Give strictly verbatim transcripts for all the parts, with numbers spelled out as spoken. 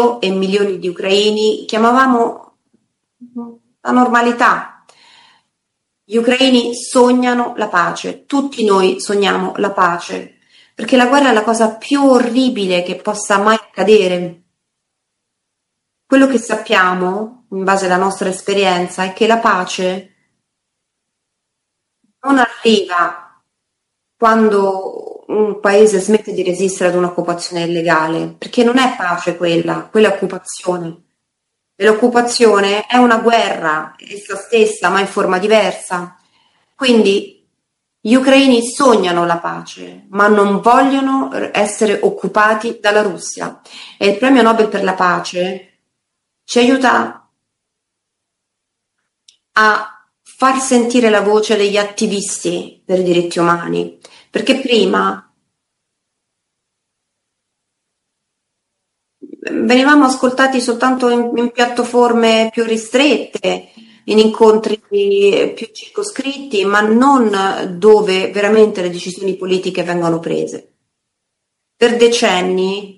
e milioni di ucraini chiamavamo la normalità. Gli ucraini sognano la pace, tutti noi sogniamo la pace, perché la guerra è la cosa più orribile che possa mai accadere. Quello che sappiamo, in base alla nostra esperienza, è che la pace non arriva quando un paese smette di resistere ad un'occupazione illegale, perché non è pace quella, quella è occupazione. E l'occupazione è una guerra, essa stessa, ma in forma diversa. Quindi gli ucraini sognano la pace, ma non vogliono essere occupati dalla Russia. E il premio Nobel per la pace ci aiuta a far sentire la voce degli attivisti per i diritti umani, perché prima venivamo ascoltati soltanto in, in piattaforme più ristrette, in incontri più circoscritti, ma non dove veramente le decisioni politiche vengono prese. Per decenni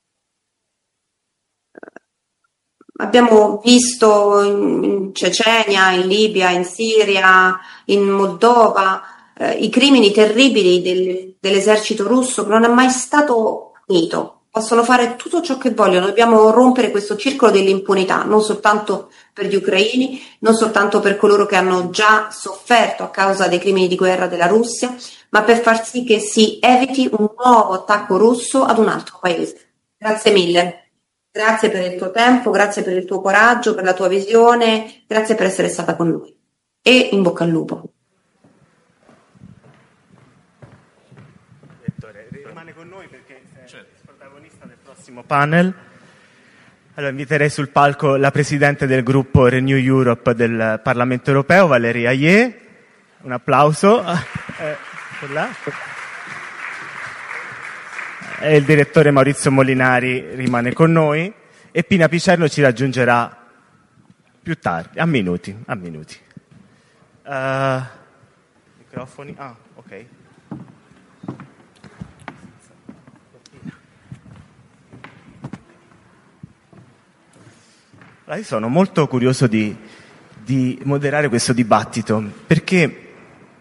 abbiamo visto in Cecenia, in Libia, in Siria, in Moldova, eh, i crimini terribili del, dell'esercito russo che non è mai stato punito. Possono fare tutto ciò che vogliono, dobbiamo rompere questo circolo dell'impunità, non soltanto per gli ucraini, non soltanto per coloro che hanno già sofferto a causa dei crimini di guerra della Russia, ma per far sì che si eviti un nuovo attacco russo ad un altro paese. Grazie mille. Grazie per il tuo tempo, grazie per il tuo coraggio, per la tua visione, grazie per essere stata con noi. E in bocca al lupo. Rimane con noi perché è il protagonista del prossimo panel. Allora inviterei sul palco la presidente del gruppo Renew Europe del Parlamento Europeo, Valérie Hayé. Un applauso. Eh, per là. E il direttore Maurizio Molinari rimane con noi e Pina Picerno ci raggiungerà più tardi, a minuti, a minuti. Uh, microfoni? Ah, ok. Allora, io sono molto curioso di, di moderare questo dibattito perché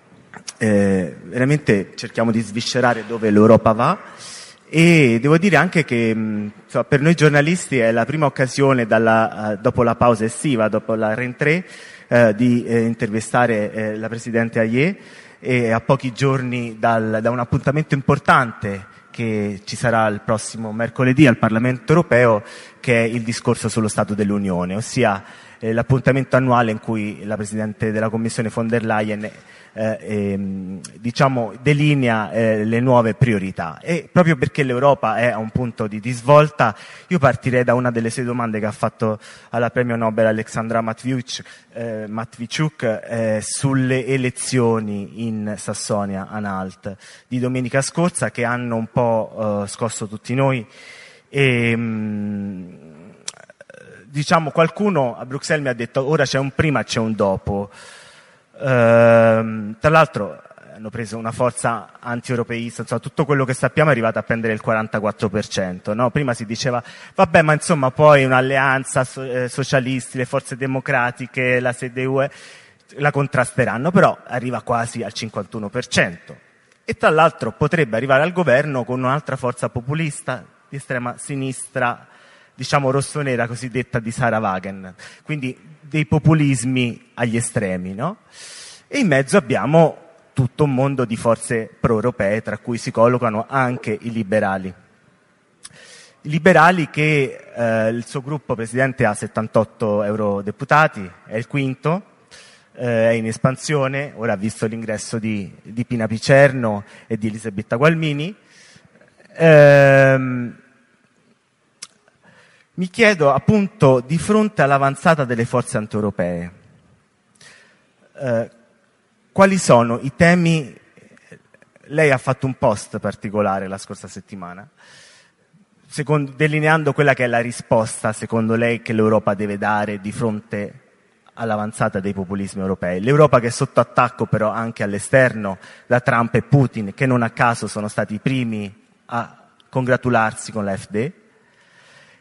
eh, veramente cerchiamo di sviscerare dove l'Europa va. E devo dire anche che insomma, per noi giornalisti è la prima occasione dalla, uh, dopo la pausa estiva, dopo la rentrée, uh, di eh, intervistare eh, la Presidente Hayé e a pochi giorni dal, da un appuntamento importante che ci sarà il prossimo mercoledì al Parlamento Europeo, che è il discorso sullo Stato dell'Unione, ossia eh, l'appuntamento annuale in cui la Presidente della Commissione von der Leyen Eh, ehm, diciamo delinea eh, le nuove priorità, e proprio perché l'Europa è a un punto di, di svolta, io partirei da una delle sei domande che ha fatto alla premio Nobel Alexandra Matviiuk, eh, Matviiuk eh, sulle elezioni in Sassonia-Anhalt di domenica scorsa, che hanno un po' eh, scosso tutti noi. E, mh, diciamo qualcuno a Bruxelles mi ha detto ora c'è un prima, c'è un dopo. Uh, tra l'altro hanno preso una forza anti-europeista, insomma tutto quello che sappiamo è arrivato a prendere il quarantaquattro per cento, no? Prima si diceva vabbè, ma insomma poi un'alleanza so- eh, socialisti, le forze democratiche, la C D U la contrasteranno, però arriva quasi al cinquantuno per cento e tra l'altro potrebbe arrivare al governo con un'altra forza populista di estrema sinistra, diciamo rossonera cosiddetta, di Sarah Wagen, quindi dei populismi agli estremi, no? E in mezzo abbiamo tutto un mondo di forze pro-europee, tra cui si collocano anche i liberali. I liberali che eh, il suo gruppo presidente ha settantotto eurodeputati, è il quinto, eh, è in espansione, ora ha visto l'ingresso di, di Pina Picerno e di Elisabetta Gualmini. Ehm, Mi chiedo appunto, di fronte all'avanzata delle forze antieuropee, eh, quali sono i temi. Lei ha fatto un post particolare la scorsa settimana, secondo, delineando quella che è la risposta, secondo lei, che l'Europa deve dare di fronte all'avanzata dei populismi europei. L'Europa che è sotto attacco però anche all'esterno da Trump e Putin, che non a caso sono stati i primi a congratularsi con l'A F D.